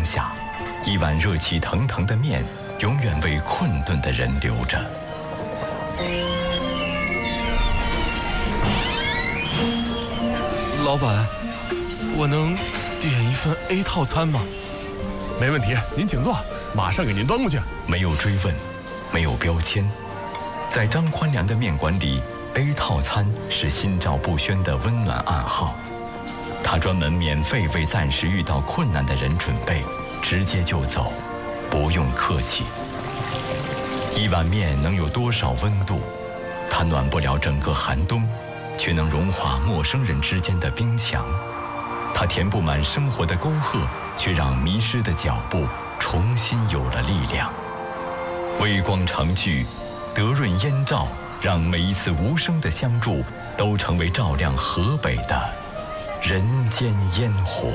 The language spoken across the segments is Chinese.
光下，一碗热气腾腾的面永远为困顿的人留着。 老板，我能点一份 A 套餐吗？ 没问题，您请坐，马上给您端过去。 没有追问，没有标签，在张宽良的面馆里 ，A 套餐是心照不宣的温暖暗号。他专门免费为暂时遇到困难的人准备，直接就走，不用客气。一碗面能有多少温度？它暖不了整个寒冬，却能融化陌生人之间的冰墙。它填不满生活的沟壑，却让迷失的脚步重新有了力量。微光常聚，德润烟照，让每一次无声的相助都成为照亮河北的人间烟火。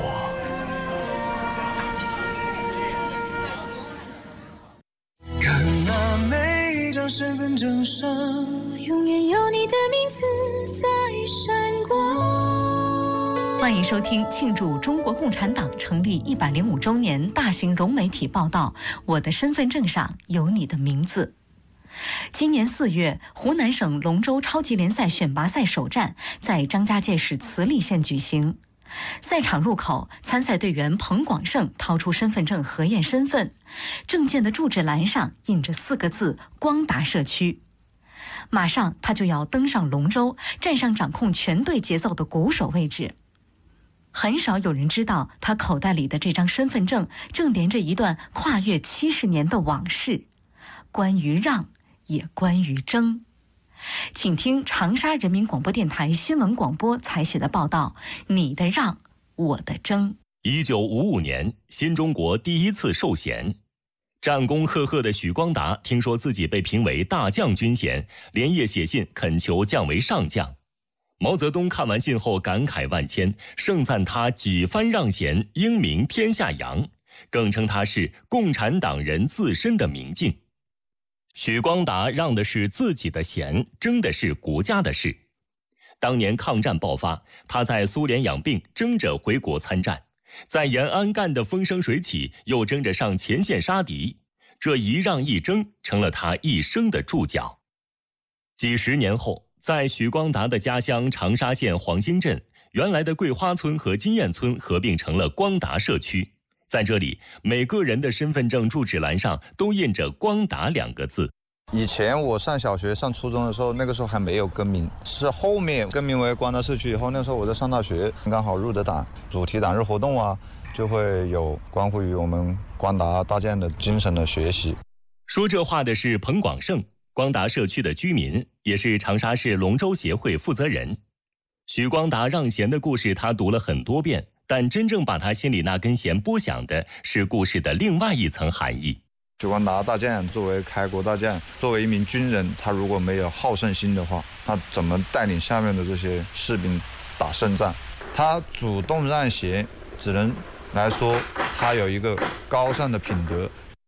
看那每一张身份证上，永远有你的名字在闪光。 欢迎收听庆祝中国共产党成立105周年大型融媒体报道《我的身份证上有你的名字》。今年4月，湖南省龙舟超级联赛选拔赛首战在张家界市慈利县举行。赛场入口，参赛队员彭广胜掏出身份证核验身份，证件的注释栏上印着4个字“光达社区”。马上他就要登上龙舟，站上掌控全队节奏的鼓手位置。很少有人知道，他口袋里的这张身份证正连着一段跨越70年的往事，关于让，也关于争。请听长沙人民广播电台新闻广播采写的报道：你的让，我的争。 1955年，新中国第一次授衔，战功赫赫的许光达听说自己被评为大将军衔，连夜写信恳求降为上将。毛泽东看完信后感慨万千，盛赞他几番让贤，英名天下扬，更称他是共产党人自身的明镜。许光达让的是自己的贤，争的是国家的事。当年抗战爆发，他在苏联养病，争着回国参战，在延安干得风生水起，又争着上前线杀敌，这一让一争成了他一生的注脚。几十年后，在许光达的家乡长沙县黄兴镇，原来的桂花村和金燕村合并成了光达社区。在这里，每个人的身份证注释栏上都印着光达2个字。 以前我上小学上初中的时候，那个时候还没有更名，是后面更名为光达社区以后，那时候我在上大学，刚好入的党，主题党日活动啊，就会有关乎于我们光达大建的精神的学习。 说这话的是彭广胜，光达社区的居民，也是长沙市龙舟协会负责人。许光达让贤的故事他读了很多遍，但真正把他心里那根弦拨响的是故事的另外一层含义。 许光达大将作为开国大将，作为一名军人，他如果没有好胜心的话，他怎么带领下面的这些士兵打胜仗？他主动让贤，只能来说他有一个高尚的品德。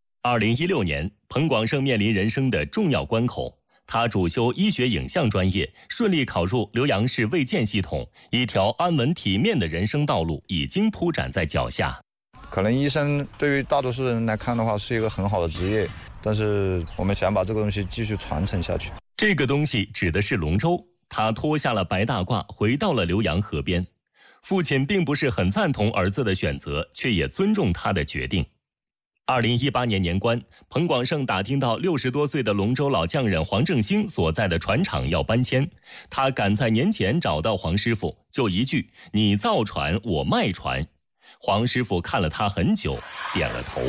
2016年，彭广胜面临人生的重要关口。他主修医学影像专业，顺利考入浏阳市卫健系统，一条安稳体面的人生道路已经铺展在脚下。 可能医生对于大多数人来看的话是一个很好的职业，但是我们想把这个东西继续传承下去。 这个东西指的是龙舟。他脱下了白大褂，回到了浏阳河边。父亲并不是很赞同儿子的选择，却也尊重他的决定。2018年年关，彭广胜打听到60多岁的龙舟老匠人黄正兴所在的船厂要搬迁，他赶在年前找到黄师傅，就一句“你造船，我卖船”。黄师傅看了他很久，点了头。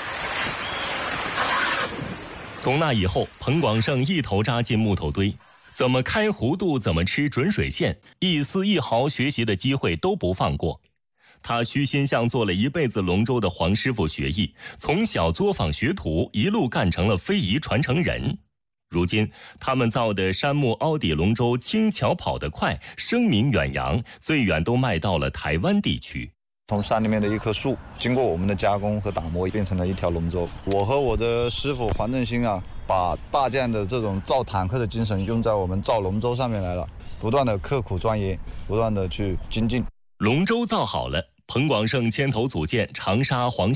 从那以后，彭广胜一头扎进木头堆，怎么开弧度，怎么吃准水线，一丝一毫学习的机会都不放过。他虚心向做了一辈子龙舟的黄师傅学艺，从小作坊学徒，一路干成了非遗传承人。如今，他们造的杉木凹底龙舟轻巧跑得快，声名远扬，最远都卖到了台湾地区。 从山里面的一棵树，经过我们的加工和打磨，变成了一条龙舟。我和我的师傅黄正兴啊，把大将的这种造坦克的精神用在我们造龙舟上面来了，不断的刻苦钻研，不断的去精进。 龙舟造好了，彭广胜牵头组建长沙黄